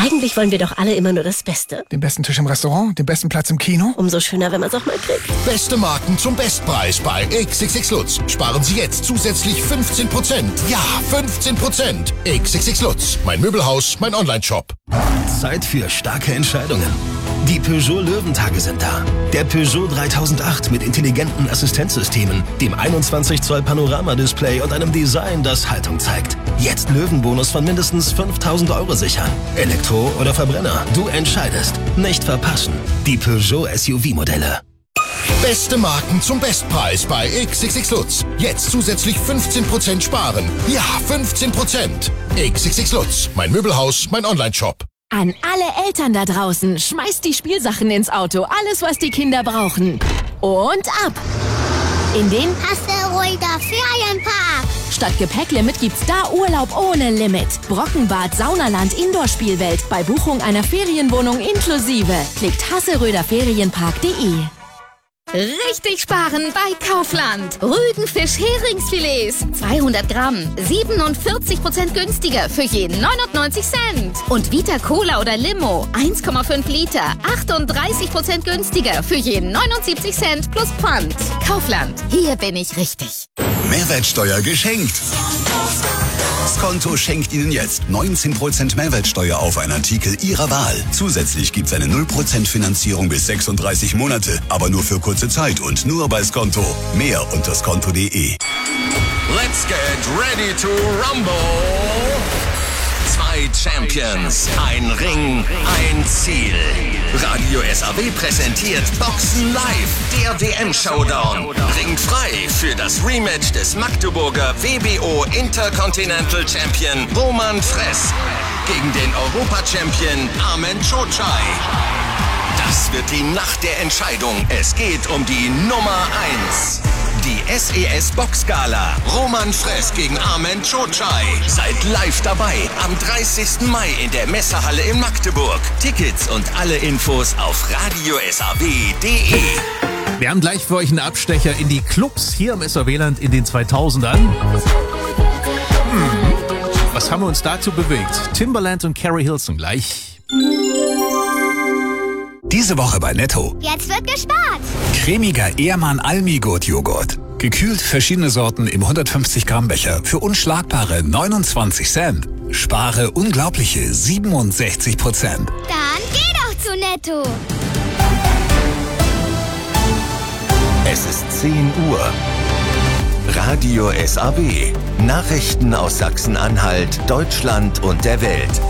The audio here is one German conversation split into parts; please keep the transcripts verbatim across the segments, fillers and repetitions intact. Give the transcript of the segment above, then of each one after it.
Eigentlich wollen wir doch alle immer nur das Beste. Den besten Tisch im Restaurant, den besten Platz im Kino. Umso schöner, wenn man es auch mal kriegt. Beste Marken zum Bestpreis bei X X X Lutz. Sparen Sie jetzt zusätzlich fünfzehn Prozent. Ja, fünfzehn Prozent. X X X Lutz. Mein Möbelhaus, mein Online-Shop. Zeit für starke Entscheidungen. Die Peugeot Löwentage sind da. Der Peugeot dreitausendacht mit intelligenten Assistenzsystemen, dem einundzwanzig Zoll Panoramadisplay und einem Design, das Haltung zeigt. Jetzt Löwenbonus von mindestens fünftausend Euro sichern. Elektro oder Verbrenner, du entscheidest. Nicht verpassen. Die Peugeot S U V-Modelle. Beste Marken zum Bestpreis bei X X X Lutz. Jetzt zusätzlich fünfzehn Prozent sparen. Ja, fünfzehn Prozent. X X X Lutz. Mein Möbelhaus, mein Online-Shop. An alle Eltern da draußen, schmeißt die Spielsachen ins Auto. Alles, was die Kinder brauchen. Und ab! In den Asteroider Ferienpark. Statt Gepäcklimit gibt's da Urlaub ohne Limit. Brockenbad, Saunaland, Indoor-Spielwelt. Bei Buchung einer Ferienwohnung inklusive. Klickt hasseröder ferienpark punkt de. Richtig sparen bei Kaufland. Rügenfisch-Heringsfilets. zweihundert Gramm. siebenundvierzig Prozent günstiger für jeden neunundneunzig Cent. Und Vita Cola oder Limo. eins Komma fünf Liter. achtunddreißig Prozent günstiger für jeden neunundsiebzig Cent plus Pfand. Kaufland. Hier bin ich richtig. Mehrwertsteuer geschenkt. Skonto schenkt Ihnen jetzt neunzehn Prozent Mehrwertsteuer auf einen Artikel Ihrer Wahl. Zusätzlich gibt es eine null Prozent Finanzierung bis sechsunddreißig Monate, aber nur für kurze Zeit und nur bei Skonto. Mehr unter skonto punkt de. Let's get ready to rumble. Zwei Champions, ein Ring, ein Ziel. Radio S A W präsentiert Boxen Live, der W M-Showdown. Ringt frei für das Rematch des Magdeburger W B O Intercontinental Champion Roman Fress gegen den Europa-Champion Armen Cocai. Das wird die Nacht der Entscheidung. Es geht um die Nummer eins. Die S E S Boxgala. Roman Fress gegen Armen Cocai. Seid live dabei am dreißigsten Mai in der Messehalle in Magdeburg. Tickets und alle Infos auf radio s a w punkt de. Wir haben gleich für euch einen Abstecher in die Clubs hier im S A W-Land in den zweitausendern. Hm. Was haben wir uns dazu bewegt? Timbaland und Carrie Hilson gleich. Diese Woche bei Netto. Jetzt wird gespart. Cremiger Ehrmann Almigurt-Joghurt. Gekühlt verschiedene Sorten im hundertfünfzig Gramm Becher für unschlagbare neunundzwanzig Cent. Spare unglaubliche siebenundsechzig Prozent. Dann geh doch zu Netto. Es ist zehn Uhr. Radio S A W. Nachrichten aus Sachsen-Anhalt, Deutschland und der Welt.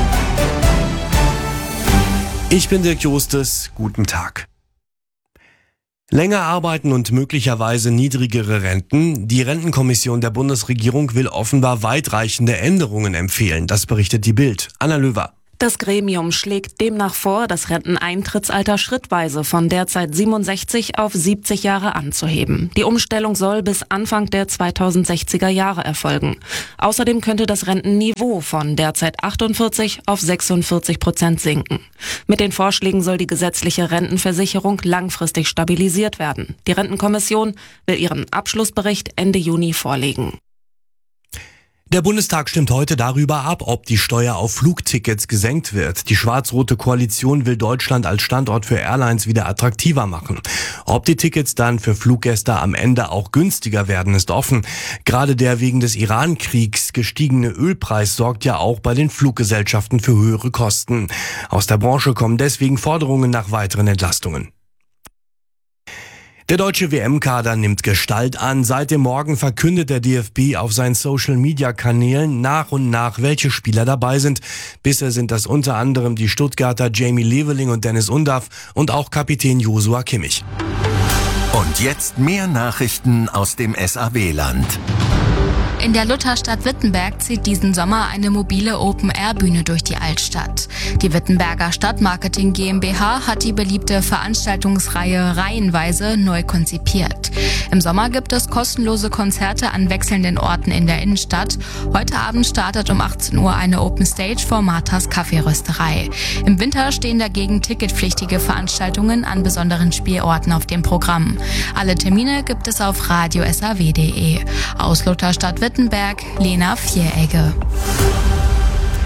Ich bin Dirk Justus, guten Tag. Länger arbeiten und möglicherweise niedrigere Renten. Die Rentenkommission der Bundesregierung will offenbar weitreichende Änderungen empfehlen. Das berichtet die Bild. Anna Löwer. Das Gremium schlägt demnach vor, das Renteneintrittsalter schrittweise von derzeit siebenundsechzig auf siebzig Jahre anzuheben. Die Umstellung soll bis Anfang der zweitausendsechziger Jahre erfolgen. Außerdem könnte das Rentenniveau von derzeit achtundvierzig auf sechsundvierzig Prozent sinken. Mit den Vorschlägen soll die gesetzliche Rentenversicherung langfristig stabilisiert werden. Die Rentenkommission will ihren Abschlussbericht Ende Juni vorlegen. Der Bundestag stimmt heute darüber ab, ob die Steuer auf Flugtickets gesenkt wird. Die schwarz-rote Koalition will Deutschland als Standort für Airlines wieder attraktiver machen. Ob die Tickets dann für Fluggäste am Ende auch günstiger werden, ist offen. Gerade der wegen des Iran-Kriegs gestiegene Ölpreis sorgt ja auch bei den Fluggesellschaften für höhere Kosten. Aus der Branche kommen deswegen Forderungen nach weiteren Entlastungen. Der deutsche W M-Kader nimmt Gestalt an. Seit dem Morgen verkündet der D F B auf seinen Social-Media-Kanälen nach und nach, welche Spieler dabei sind. Bisher sind das unter anderem die Stuttgarter Jamie Leveling und Dennis Undaff und auch Kapitän Joshua Kimmich. Und jetzt mehr Nachrichten aus dem S A W-Land. In der Lutherstadt Wittenberg zieht diesen Sommer eine mobile Open-Air-Bühne durch die Altstadt. Die Wittenberger Stadtmarketing GmbH hat die beliebte Veranstaltungsreihe reihenweise neu konzipiert. Im Sommer gibt es kostenlose Konzerte an wechselnden Orten in der Innenstadt. Heute Abend startet um achtzehn Uhr eine Open Stage vor Marthas Kaffeerösterei. Im Winter stehen dagegen ticketpflichtige Veranstaltungen an besonderen Spielorten auf dem Programm. Alle Termine gibt es auf radio s a w punkt de. Aus Lutherstadt Wittenberg, Lena Vieregge.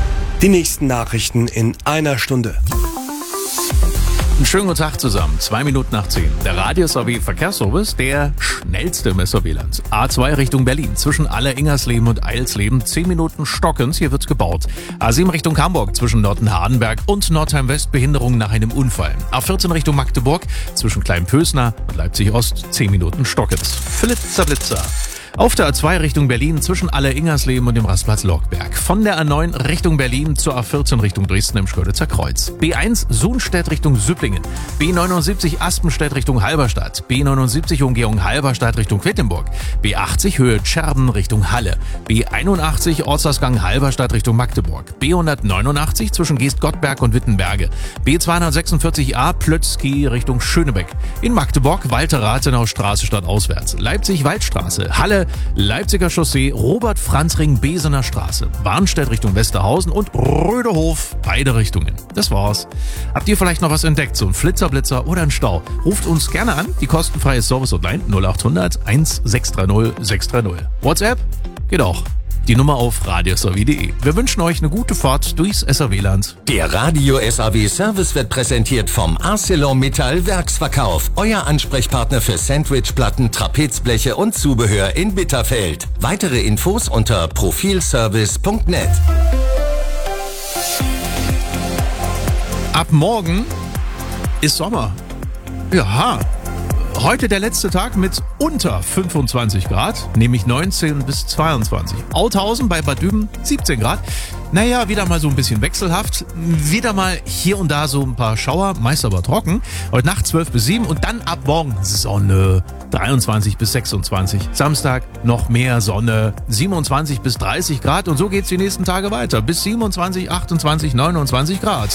Die nächsten Nachrichten in einer Stunde. Einen schönen guten Tag zusammen. Zwei Minuten nach zehn. Der Radio-S A W Verkehrsservice, der schnellste im S A W-Land. A zwei Richtung Berlin. Zwischen Aller-Ingersleben und Eilsleben. zehn Minuten stockend. Hier wird's gebaut. A sieben Richtung Hamburg. Zwischen Norden-Hardenberg und Nordheim-West. Behinderung nach einem Unfall. A vierzehn Richtung Magdeburg. Zwischen Kleinpösner und Leipzig-Ost. zehn Minuten stockend. Flitzer, Blitzer. Auf der A zwei Richtung Berlin zwischen Aller-Ingersleben und dem Rastplatz Lorkberg. Von der A neun Richtung Berlin zur A vierzehn Richtung Dresden im Schkeuditzer Kreuz. B eins Sunstedt Richtung Süpplingen. B neunundsiebzig Aspenstedt Richtung Halberstadt. B neunundsiebzig Umgehung Halberstadt Richtung Quedlinburg. B achtzig Höhe Tscherben Richtung Halle. B einundachtzig Ortsausgang Halberstadt Richtung Magdeburg. B hundertneunundachtzig zwischen Geest-Gottberg und Wittenberge. B zweihundertsechsundvierzig A Plötzky Richtung Schönebeck. In Magdeburg Walter-Rathenau Straße stadtauswärts. Leipzig-Waldstraße. Halle Leipziger Chaussee, Robert-Franz-Ring, Besener Straße, Warnstedt Richtung Westerhausen und Rödehof, beide Richtungen. Das war's. Habt ihr vielleicht noch was entdeckt, so ein Flitzerblitzer oder ein Stau? Ruft uns gerne an, die kostenfreie Service-Hotline null acht hundert sechs drei null sechs drei null. WhatsApp? Geht auch. Die Nummer auf radios a w punkt de. Wir wünschen euch eine gute Fahrt durchs S A W-Land. Der Radio-S A W-Service wird präsentiert vom ArcelorMittal Werksverkauf. Euer Ansprechpartner für Sandwichplatten, Trapezbleche und Zubehör in Bitterfeld. Weitere Infos unter profilservice punkt net. Ab morgen ist Sommer. Ja, heute der letzte Tag mit unter fünfundzwanzig Grad, nämlich neunzehn bis zweiundzwanzig. Authausen bei Bad Düben siebzehn Grad. Naja, wieder mal so ein bisschen wechselhaft. Wieder mal hier und da so ein paar Schauer, meist aber trocken. Heute Nacht zwölf bis sieben und dann ab morgen Sonne. dreiundzwanzig bis sechsundzwanzig. Samstag noch mehr Sonne. siebenundzwanzig bis dreißig Grad und so geht's die nächsten Tage weiter. Bis siebenundzwanzig, achtundzwanzig, neunundzwanzig Grad.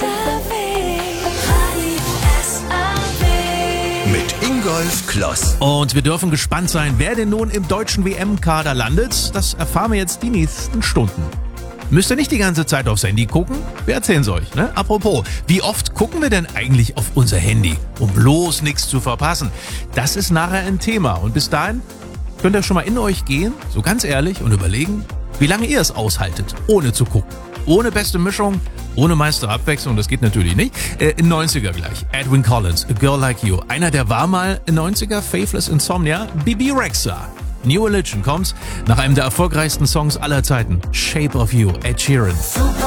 Mit Ingolf Kloss. Und wir dürfen gespannt sein, wer denn nun im deutschen W M-Kader landet. Das erfahren wir jetzt die nächsten Stunden. Müsst ihr nicht die ganze Zeit aufs Handy gucken? Wir erzählen es euch, ne? Apropos, wie oft gucken wir denn eigentlich auf unser Handy, um bloß nichts zu verpassen? Das ist nachher ein Thema. Und bis dahin könnt ihr schon mal in euch gehen, so ganz ehrlich, und überlegen, wie lange ihr es aushaltet, ohne zu gucken. Ohne beste Mischung, ohne meiste Abwechslung, das geht natürlich nicht. Äh, in neunziger gleich. Edwin Collins, A Girl Like You. Einer, der war mal in neunziger, Faithless Insomnia, Bebe Rexha. New Religion kommt nach einem der erfolgreichsten Songs aller Zeiten, Shape of You, Ed Sheeran.